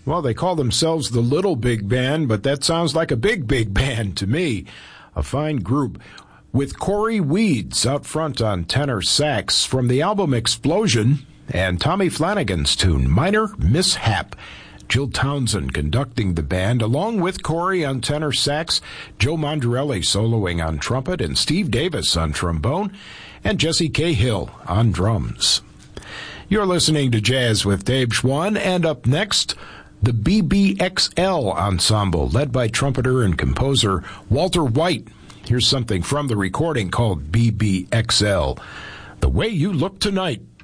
Well, they call themselves the Little Big Band, but that sounds like a big, big band to me. A fine group with Corey Weeds out front on tenor sax from the album Explosion, and Tommy Flanagan's tune, Minor Mishap. Jill Townsend conducting the band, along with Corey on tenor sax, Joe Mondrelli soloing on trumpet, and Steve Davis on trombone, and Jesse Cahill on drums. You're listening to Jazz with Dave Schwann, and up next, the BBXL Ensemble, led by trumpeter and composer Walter White. Here's something from the recording called BBXL, The Way You Look Tonight.